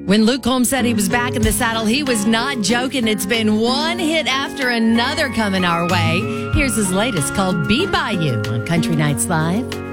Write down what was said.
When Luke Combs said he was back in the saddle, he was not joking. It's been one hit after another coming our way. Here's his latest called Be By You on Country Nights Live.